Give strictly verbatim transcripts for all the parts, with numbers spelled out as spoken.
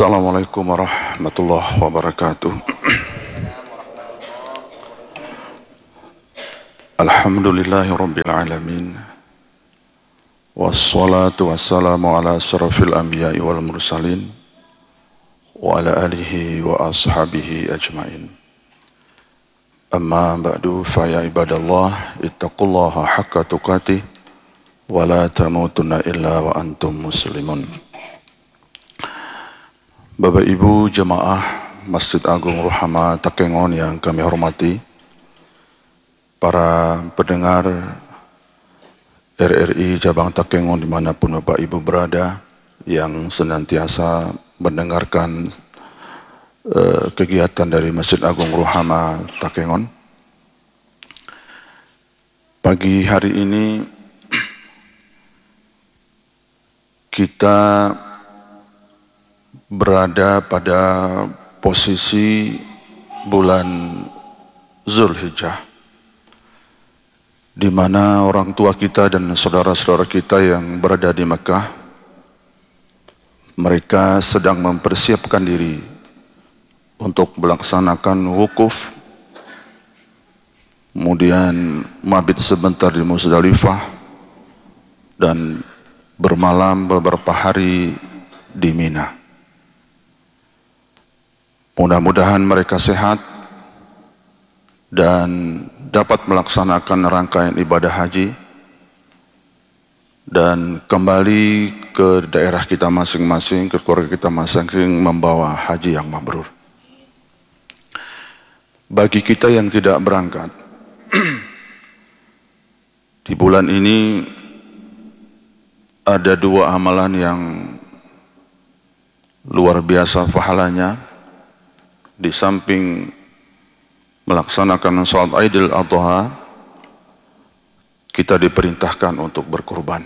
Assalamualaikum warahmatullahi wabarakatuh. Alhamdulillahi rabbil alamin. Wassalatu wassalamu ala asrafil anbiya'i wal mursalin wa ala alihi wa ashabihi ajmain. Amma ba'du fa ya ibadallah ittaqullaha haqqa tuqatih wa la tamutunna illa wa antum muslimun. Bapak Ibu jemaah Masjid Agung Ruhama Takengon yang kami hormati, para pendengar R R I Cabang Takengon dimanapun Bapak Ibu berada, yang senantiasa mendengarkan uh, kegiatan dari Masjid Agung Ruhama Takengon. Pagi hari ini kita berada pada posisi bulan Zulhijjah, di mana orang tua kita dan saudara-saudara kita yang berada di Mekah, mereka sedang mempersiapkan diri untuk melaksanakan wukuf, kemudian mabit sebentar di Muzdalifah, dan bermalam beberapa hari di Mina. Mudah-mudahan mereka sehat dan dapat melaksanakan rangkaian ibadah haji dan kembali ke daerah kita masing-masing, ke keluarga kita masing-masing, membawa haji yang mabrur. Bagi kita yang tidak berangkat, di bulan ini ada dua amalan yang luar biasa pahalanya. Di samping melaksanakan salat Idul Adha, kita diperintahkan untuk berkurban.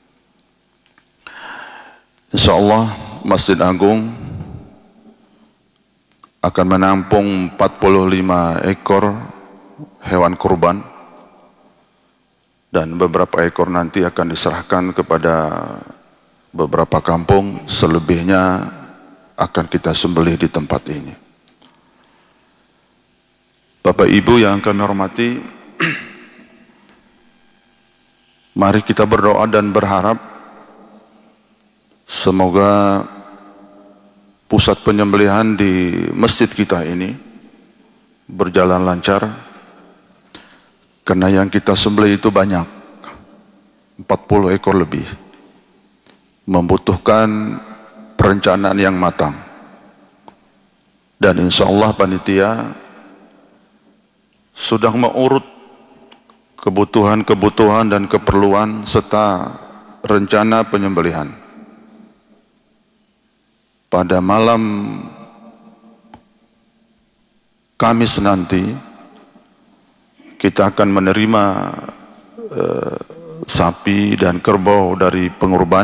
Insya Allah Masjid Agung akan menampung empat puluh lima ekor hewan kurban, dan beberapa ekor nanti akan diserahkan kepada beberapa kampung, selebihnya akan kita sembelih di tempat ini. Bapak Ibu yang kami hormati, mari kita berdoa dan berharap semoga pusat penyembelihan di masjid kita ini berjalan lancar, karena yang kita sembelih itu banyak, empat puluh ekor lebih, membutuhkan perencanaan yang matang, dan insya Allah panitia sudah mengurut kebutuhan-kebutuhan dan keperluan serta rencana penyembelihan. Pada malam Kamis nanti kita akan menerima eh, sapi dan kerbau dari pengurban,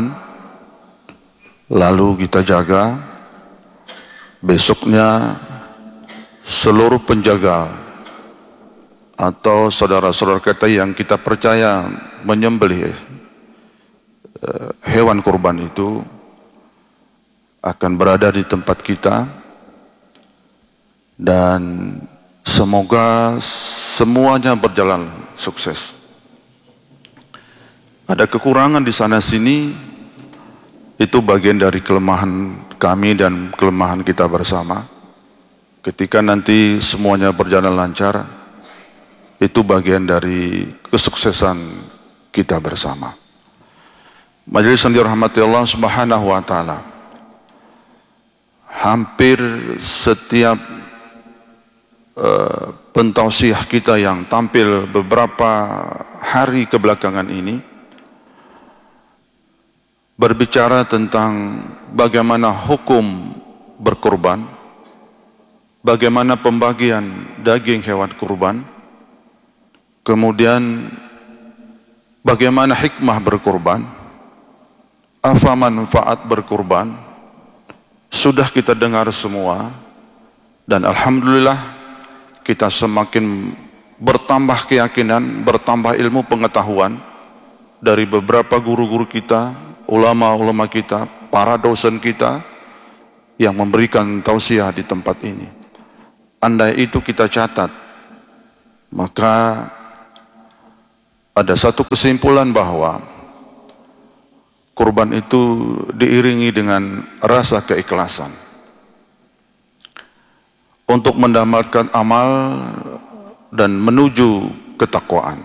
lalu kita jaga. Besoknya seluruh penjaga atau saudara-saudara kita yang kita percaya menyembelih uh, hewan kurban itu akan berada di tempat kita, dan semoga semuanya berjalan sukses. Ada kekurangan di sana sini, itu bagian dari kelemahan kami dan kelemahan kita bersama. Ketika nanti semuanya berjalan lancar, itu bagian dari kesuksesan kita bersama. Majelis yang dirahmati Allah Subhanahu wa taala, hampir setiap uh, pentausiah kita yang tampil beberapa hari kebelakangan ini berbicara tentang bagaimana hukum berkurban, bagaimana pembagian daging hewan kurban, kemudian bagaimana hikmah berkurban, apa manfaat berkurban, sudah kita dengar semua, dan alhamdulillah kita semakin bertambah keyakinan, bertambah ilmu pengetahuan dari beberapa guru-guru kita, ulama-ulama kita, para dosen kita, yang memberikan tausiah di tempat ini. Andai itu kita catat, maka ada satu kesimpulan bahwa kurban itu diiringi dengan rasa keikhlasan untuk mendapatkan amal dan menuju ketakwaan.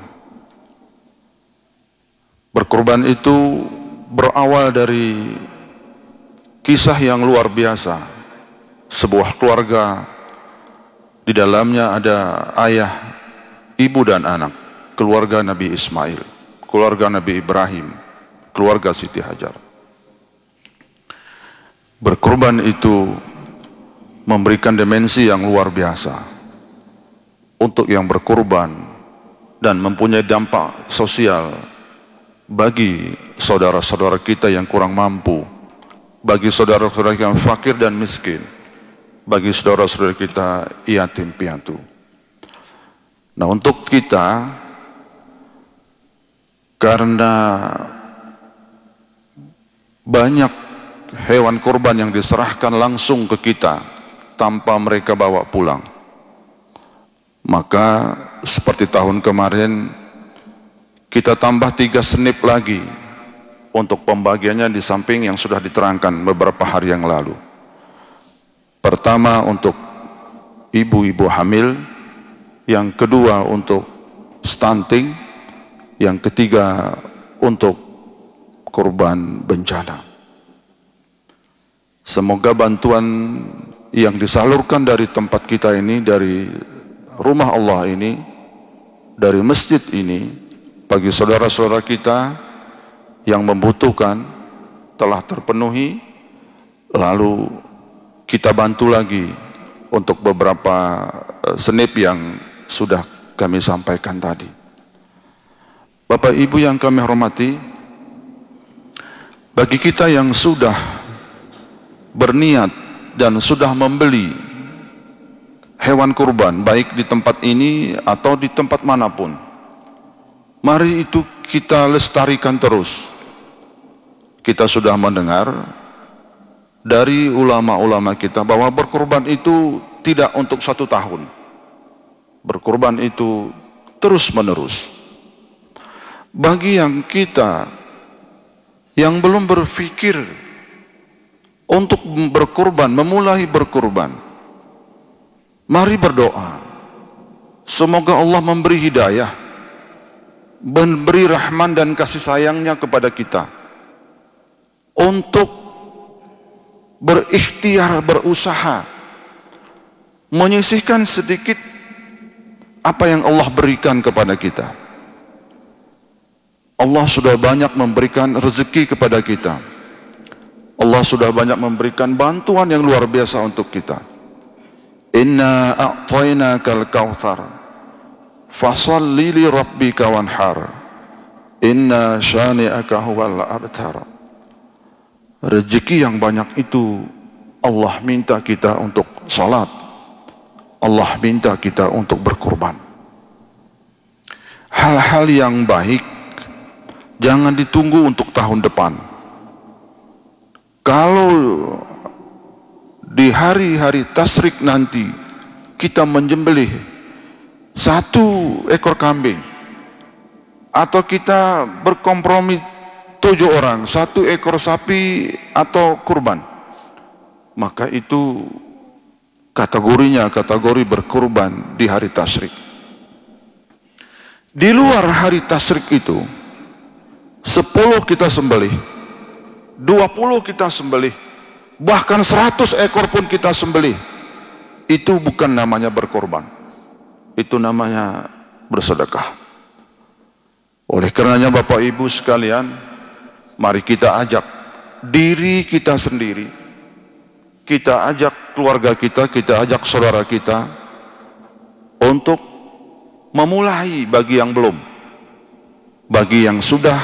Berkurban itu berawal dari kisah yang luar biasa. Sebuah keluarga, di dalamnya ada ayah, ibu dan anak, keluarga Nabi Ismail, keluarga Nabi Ibrahim, keluarga Siti Hajar. Berkurban itu memberikan dimensi yang luar biasa untuk yang berkurban dan mempunyai dampak sosial bagi saudara-saudara kita yang kurang mampu, bagi saudara-saudara yang fakir dan miskin, bagi saudara-saudara kita yatim piatu. Nah, untuk kita, karena banyak hewan kurban yang diserahkan langsung ke kita tanpa mereka bawa pulang, maka seperti tahun kemarin kita tambah tiga senip lagi untuk pembagiannya di samping yang sudah diterangkan beberapa hari yang lalu. Pertama untuk ibu-ibu hamil, yang kedua untuk stunting, yang ketiga untuk korban bencana. Semoga bantuan yang disalurkan dari tempat kita ini, dari rumah Allah ini, dari masjid ini, bagi saudara-saudara kita yang membutuhkan telah terpenuhi, lalu kita bantu lagi untuk beberapa senip yang sudah kami sampaikan tadi. Bapak Ibu yang kami hormati, bagi kita yang sudah berniat dan sudah membeli hewan kurban, baik di tempat ini atau di tempat manapun, mari itu kita lestarikan terus. Kita sudah mendengar dari ulama-ulama kita bahwa berkurban itu tidak untuk satu tahun. Berkurban itu terus menerus. Bagi yang kita yang belum berpikir untuk berkurban, memulai berkurban, mari berdoa. Semoga Allah memberi hidayah, memberi rahman dan kasih sayangnya kepada kita untuk berikhtiar, berusaha menyisihkan sedikit apa yang Allah berikan kepada kita. Allah sudah banyak memberikan rezeki kepada kita. Allah sudah banyak memberikan bantuan yang luar biasa untuk kita. Inna a'tainakal kautsar fasalli li rabbika wanhar inna syani'aka huwal abtar. Rezeki yang banyak itu Allah minta kita untuk salat, Allah minta kita untuk berkorban. Hal-hal yang baik jangan ditunggu untuk tahun depan. Kalau di hari-hari tasyrik nanti kita menjembelih satu ekor kambing, atau kita berkompromi tujuh orang, satu ekor sapi atau kurban, maka itu kategorinya kategori berkurban di hari tasyrik. Di luar hari tasyrik itu, sepuluh kita sembelih, dua puluh kita sembelih, bahkan seratus ekor pun kita sembelih, itu bukan namanya berkorban, itu namanya bersedekah. Oleh karenanya Bapak Ibu sekalian, mari kita ajak diri kita sendiri, kita ajak keluarga kita, kita ajak saudara kita untuk memulai. Bagi yang belum, bagi yang sudah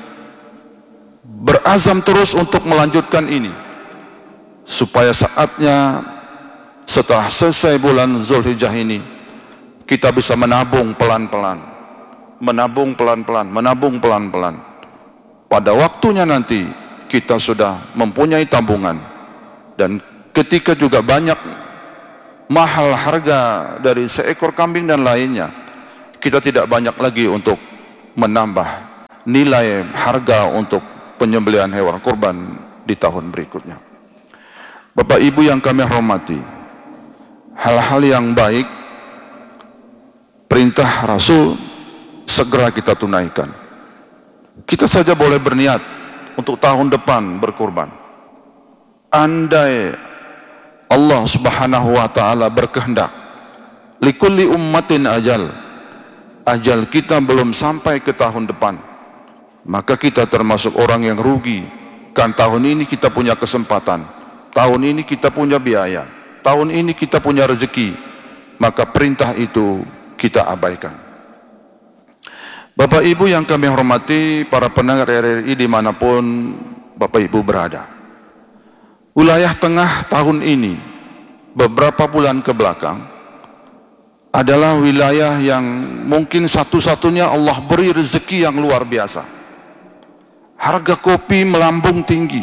berazam terus untuk melanjutkan ini, supaya saatnya setelah selesai bulan Zulhijjah ini kita bisa menabung pelan-pelan, menabung pelan-pelan, menabung pelan-pelan. Pada waktunya nanti kita sudah mempunyai tabungan, dan ketika juga banyak mahal harga dari seekor kambing dan lainnya, kita tidak banyak lagi untuk menambah nilai harga untuk penyembelihan hewan kurban di tahun berikutnya. Bapak Ibu yang kami hormati, hal-hal yang baik, perintah Rasul segera kita tunaikan. Kita saja boleh berniat untuk tahun depan berkurban. Andai Allah Subhanahu wa taala berkehendak, likulli ummatin ajal, ajal kita belum sampai ke tahun depan, maka kita termasuk orang yang rugi. Kan tahun ini kita punya kesempatan, tahun ini kita punya biaya, tahun ini kita punya rezeki, maka perintah itu kita abaikan. Bapak Ibu yang kami hormati, para pendengar R R I dimanapun Bapak Ibu berada, wilayah tengah tahun ini, beberapa bulan ke belakang, adalah wilayah yang mungkin satu-satunya Allah beri rezeki yang luar biasa. Harga kopi melambung tinggi,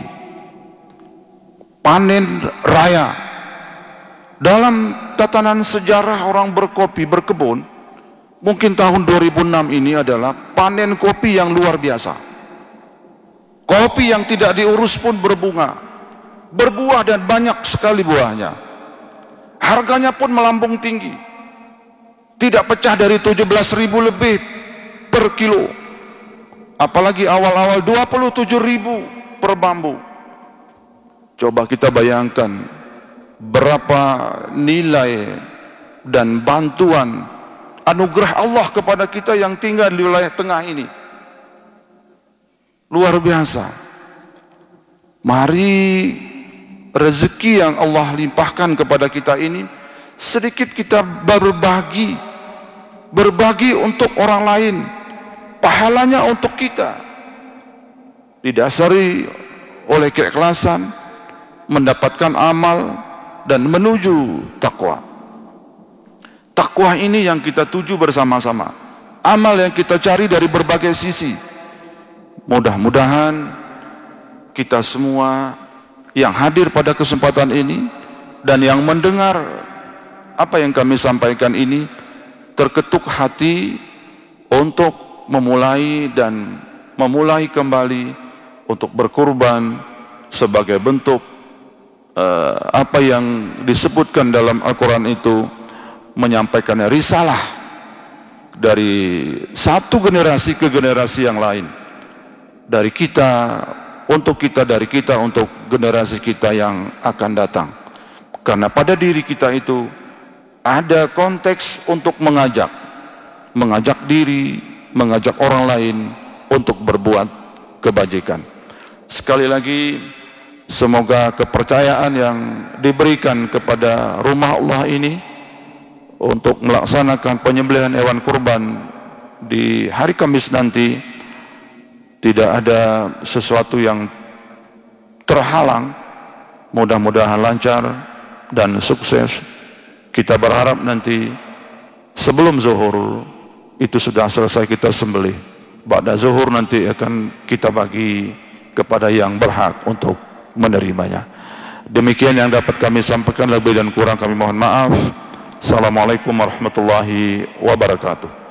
panen raya. Dalam tatanan sejarah orang berkopi, berkebun, mungkin tahun dua ribu enam ini adalah panen kopi yang luar biasa. Kopi yang tidak diurus pun berbunga, berbuah dan banyak sekali buahnya. Harganya pun melambung tinggi, tidak pecah dari tujuh belas ribu lebih per kilo, apalagi awal-awal dua puluh tujuh ribu per bambu. Coba kita bayangkan berapa nilai dan bantuan anugerah Allah kepada kita yang tinggal di wilayah tengah ini. Luar biasa. Mari rezeki yang Allah limpahkan kepada kita ini sedikit kita berbagi, berbagi untuk orang lain, pahalanya untuk kita, didasari oleh keikhlasan, mendapatkan amal dan menuju takwa. Takwa ini yang kita tuju bersama-sama, amal yang kita cari dari berbagai sisi. Mudah-mudahan kita semua yang hadir pada kesempatan ini dan yang mendengar apa yang kami sampaikan ini terketuk hati untuk memulai dan memulai kembali untuk berkurban sebagai bentuk uh, apa yang disebutkan dalam Al-Quran itu, menyampaikan risalah dari satu generasi ke generasi yang lain, dari kita untuk kita, dari kita untuk generasi kita yang akan datang. Karena pada diri kita itu ada konteks untuk mengajak, mengajak diri, mengajak orang lain untuk berbuat kebajikan. Sekali lagi, semoga kepercayaan yang diberikan kepada rumah Allah ini untuk melaksanakan penyembelihan hewan kurban di hari Kamis nanti tidak ada sesuatu yang terhalang. Mudah-mudahan lancar dan sukses. Kita berharap nanti sebelum zuhur itu sudah selesai kita sembelih. Ba'da zuhur nanti akan kita bagi kepada yang berhak untuk menerimanya. Demikian yang dapat kami sampaikan, lebih dan kurang kami mohon maaf. Assalamualaikum warahmatullahi wabarakatuh.